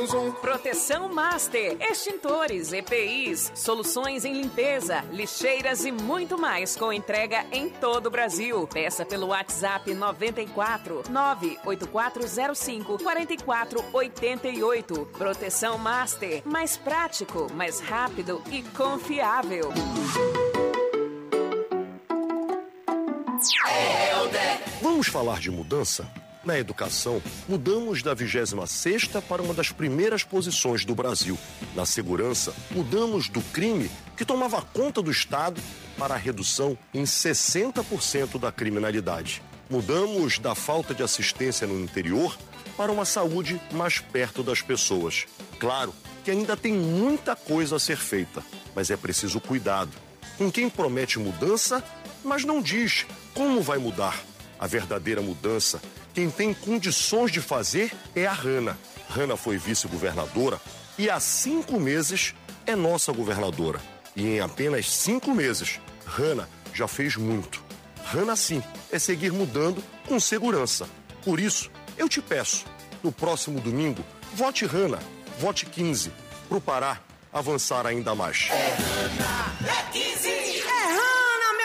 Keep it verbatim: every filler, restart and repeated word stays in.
zum, zum. Proteção Master, extintores, E P Is, soluções em limpeza, lixeiras e muito mais com entrega em todo o Brasil. Peça pelo WhatsApp noventa e quatro, nove oito quatro zero cinco, quatro quatro oito oito. Proteção Master, mais prático, mais rápido e confiável. Vamos falar de mudança? Na educação, mudamos da vigésima sexta para uma das primeiras posições do Brasil. Na segurança, mudamos do crime, que tomava conta do Estado, para a redução em sessenta por cento da criminalidade. Mudamos da falta de assistência no interior para uma saúde mais perto das pessoas. Claro que ainda tem muita coisa a ser feita, mas é preciso cuidado com quem promete mudança, mas não diz como vai mudar. A verdadeira mudança, quem tem condições de fazer é a Hanna. Hanna foi vice-governadora e há cinco meses é nossa governadora. E em apenas cinco meses, Hanna já fez muito. Hanna, sim, é seguir mudando com segurança. Por isso, eu te peço, no próximo domingo, vote Hanna, vote quinze, pro Pará avançar ainda mais. É Hanna.